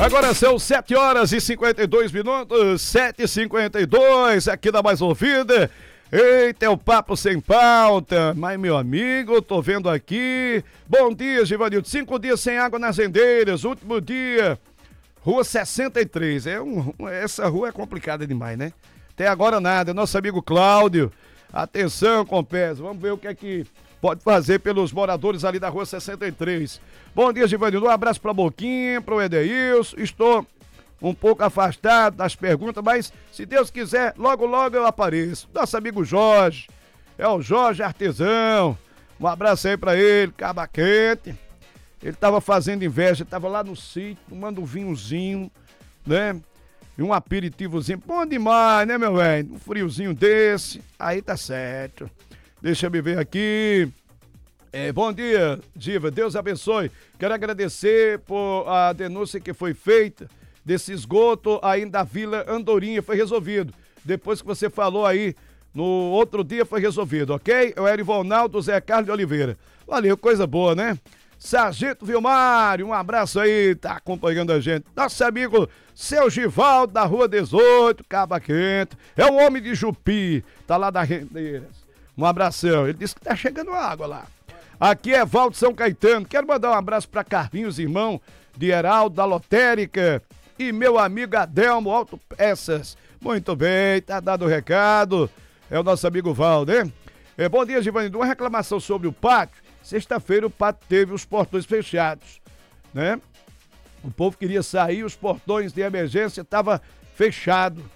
Agora são 7h52, 7h52, aqui da Mais Ouvida. Eita, é o Papo Sem Pauta. Mas, meu amigo, eu tô vendo aqui. Bom dia, Givanildo. 5 dias sem água nas rendeiras. Último dia, Rua 63. Essa rua é complicada demais, né? Até agora nada. Nosso amigo Cláudio. Atenção, companheiros. Vamos ver o que é que pode fazer pelos moradores ali da Rua 63. Bom dia, Givanildo. Um abraço pra Boquinha, pro Edeilson. Estou um pouco afastado das perguntas, mas se Deus quiser, logo, logo eu apareço. Nosso amigo Jorge, é o Jorge Artesão. Um abraço aí pra ele, caba quente. Ele tava fazendo inveja, tava lá no sítio, tomando um vinhozinho, né? E um aperitivozinho, bom demais, né, meu velho? Um friozinho desse, aí tá certo. Deixa eu me ver aqui. Bom dia, Diva, Deus abençoe. Quero agradecer por a denúncia que foi feita desse esgoto aí da Vila Andorinha, foi resolvido. Depois que você falou aí, no outro dia foi resolvido, ok? Eu era Ivonaldo Zé Carlos de Oliveira. Valeu, coisa boa, né? Sargento Vilmário, um abraço aí, tá acompanhando a gente. Nosso amigo Seu Givaldo, da Rua 18, Caba Quente. É um homem de Jupi, tá lá da Rendeiras. Um abração. Ele disse que tá chegando água lá. Aqui é Valdo São Caetano. Quero mandar um abraço pra Carlinhos, irmão de Heraldo, da Lotérica. E meu amigo Adelmo Autopeças. Muito bem, tá dado o recado. É o nosso amigo Valdo, hein? Bom dia, Givanildo. Uma reclamação sobre o pátio. Sexta-feira o pátio teve os portões fechados, né? O povo queria sair, os portões de emergência estavam fechados.